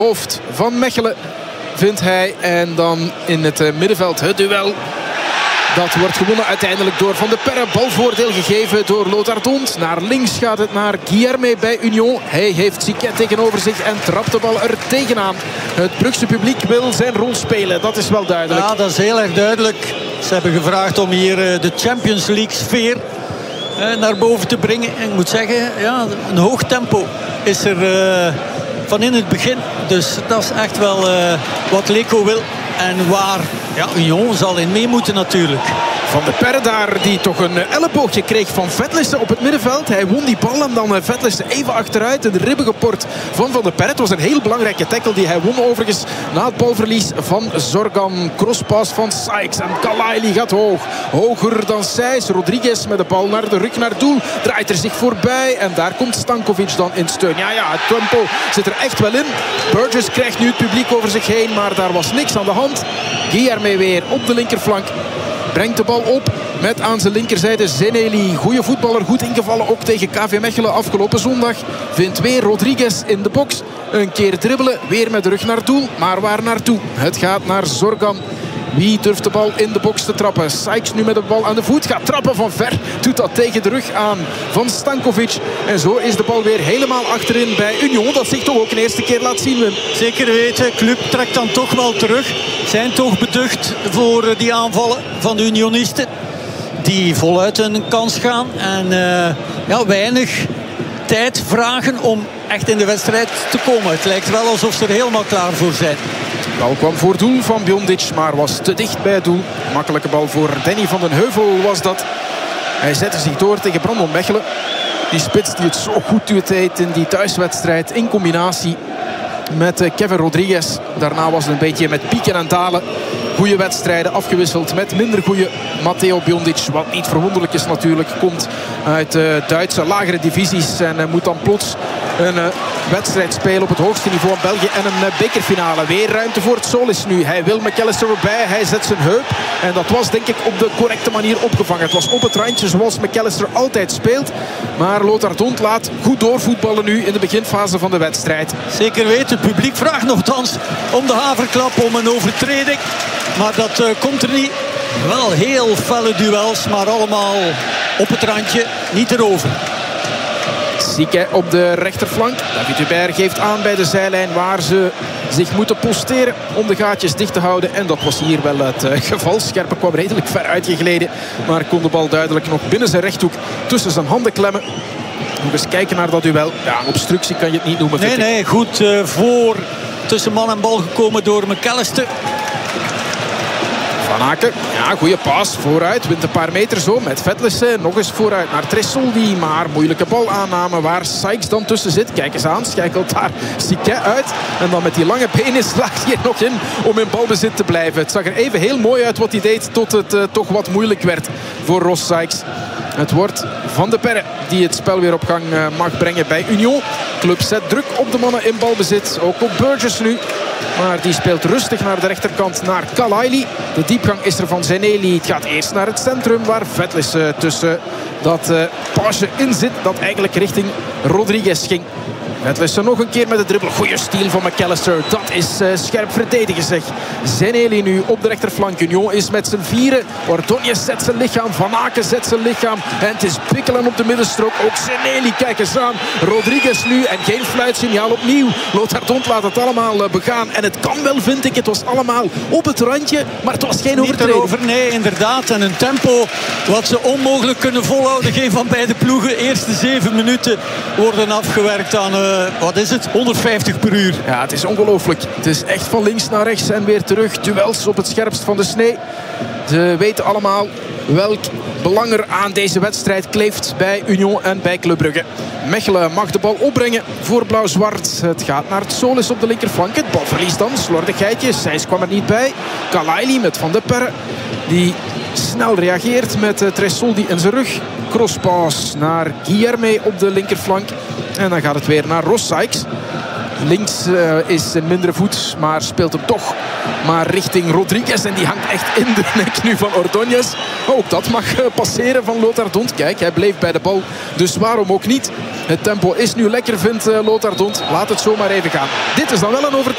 Hoofd van Mechelen vindt hij. En dan in het middenveld het duel. Dat wordt gewonnen uiteindelijk door Van de Perre. Balvoordeel gegeven door Lothar D'Hondt. Naar links gaat het naar Guilherme bij Union. Hij heeft Siquet tegenover zich en trapt de bal er tegenaan. Het Brugse publiek wil zijn rol spelen. Dat is wel duidelijk. Ja, dat is heel erg duidelijk. Ze hebben gevraagd om hier de Champions League sfeer naar boven te brengen. En ik moet zeggen, ja, een hoog tempo is er van in het begin. Dus dat is echt wel wat Leco wil. En waar Union zal in mee moeten natuurlijk. Van de Perre daar, die toch een elleboogje kreeg van Vetlissen op het middenveld. Hij won die bal en dan Vetlissen even achteruit in de ribben geport van de Perre. Het was een heel belangrijke tackle die hij won overigens na het balverlies van Zorgan. Crosspas van Sykes en Kalaili gaat hoog. Hoger dan Sijs. Rodriguez met de bal naar de rug naar doel. Draait er zich voorbij en daar komt Stankovic dan in steun. Ja, het tempo zit er echt wel in. Burgess krijgt nu het publiek over zich heen, maar daar was niks aan de hand. Guilherme weer op de linkerflank. Brengt de bal op met aan zijn linkerzijde Zeneli. Goeie voetballer, goed ingevallen ook tegen KV Mechelen afgelopen zondag. Vindt weer Rodriguez in de box. Een keer dribbelen, weer met de rug naar doel. Maar waar naartoe? Het gaat naar Zorgan. Wie durft de bal in de box te trappen? Sykes nu met de bal aan de voet. Gaat trappen van ver. Doet dat tegen de rug aan van Stankovic. En zo is de bal weer helemaal achterin bij Union. Dat zich toch ook een eerste keer laat zien, Wim. Zeker weten. Club trekt dan toch wel terug. Zijn toch beducht voor die aanvallen van de Unionisten. Die voluit een kans gaan. En weinig tijd vragen om echt in de wedstrijd te komen. Het lijkt wel alsof ze er helemaal klaar voor zijn. De bal kwam voor doel van Biondic, maar was te dicht bij het doel. Makkelijke bal voor Danny van den Heuvel was dat. Hij zette zich door tegen Brandon Mechelen. Die spits die het zo goed deed in die thuiswedstrijd. In combinatie met Kevin Rodriguez. Daarna was het een beetje met pieken en dalen. Goede wedstrijden afgewisseld met minder goede Matteo Biondic. Wat niet verwonderlijk is natuurlijk. Komt uit Duitse lagere divisies. En moet dan plots een wedstrijd spelen op het hoogste niveau in België. En een bekerfinale. Weer ruimte voor het Solis nu. Hij wil McAllister erbij. Hij zet zijn heup. En dat was denk ik op de correcte manier opgevangen. Het was op het randje zoals McAllister altijd speelt. Maar Lothar D'Hondt laat goed doorvoetballen nu in de beginfase van de wedstrijd. Zeker weten. Het publiek vraagt nogthans om de haverklap, om een overtreding. Maar dat komt er niet. Wel heel felle duels, maar allemaal op het randje. Niet erover. Siquet op de rechterflank. David Hubert geeft aan bij de zijlijn waar ze zich moeten posteren om de gaatjes dicht te houden. En dat was hier wel het geval. Scherpen kwam redelijk ver uitgegleden. Maar kon de bal duidelijk nog binnen zijn rechthoek tussen zijn handen klemmen. Nog eens kijken naar dat duel. Ja, obstructie kan je het niet noemen. Nee, goed voor tussen man en bal gekomen door McAllister. Van Aken, ja, goede paas vooruit. Wint een paar meter zo met Vetlissen. Nog eens vooruit naar Tressoldi. Maar moeilijke balaanname waar Sykes dan tussen zit. Kijk eens aan, schakelt daar Siquet uit. En dan met die lange benen slaagt hij er nog in om in balbezit te blijven. Het zag er even heel mooi uit wat hij deed tot het toch wat moeilijk werd voor Ross Sykes. Het wordt Van de Perre die het spel weer op gang mag brengen bij Union. Club zet druk op de mannen in balbezit. Ook op Burgess nu. Maar die speelt rustig naar de rechterkant naar Kalaili. De diepgang is er van Zeneli. Het gaat eerst naar het centrum waar Vetlissen tussen dat paasje in zit. Dat eigenlijk richting Rodriguez ging. Vetlissen nog een keer met de dribbel. Goeie stiel van McAllister. Dat is scherp verdedigen zeg. Zeneli nu op de rechterflank. Union is met z'n vieren. Ordóñez zet zijn lichaam. Van Aken zet zijn lichaam. En het is bikkelen op de middenstrook. Ook Zeneli, kijk eens aan. Rodriguez nu. En geen fluitsignaal opnieuw. Lothar D'Hondt laat het allemaal begaan. En het kan wel, vind ik. Het was allemaal op het randje. Maar het was geen overtreding. Nee, inderdaad. En een tempo wat ze onmogelijk kunnen volhouden. Geen van beide ploegen. De eerste 7 minuten worden afgewerkt aan... wat is het? 150 per uur. Ja, het is ongelooflijk. Het is echt van links naar rechts en weer terug. Duels op het scherpst van de snee. Ze weten allemaal welk belang er aan deze wedstrijd kleeft bij Union en bij Club Brugge. Mechelen mag de bal opbrengen voor Blauw-Zwart. Het gaat naar het Solis op de linkerflank. Het balverlies dan, slordigheidje. Sijs kwam er niet bij. Kalaili met Van de Perre. Die snel reageert met Tressoldi in zijn rug. Crosspaas naar Guilherme op de linkerflank. En dan gaat het weer naar Ross Sykes. Links is een mindere voet, maar speelt hem toch maar richting Rodriguez. En die hangt echt in de nek nu van Ordóñez. Ook dat mag passeren van Lothar Dont. Kijk, hij bleef bij de bal, dus waarom ook niet? Het tempo is nu lekker, vindt Lothar Dont. Laat het zomaar even gaan. Dit is dan wel een overtreding.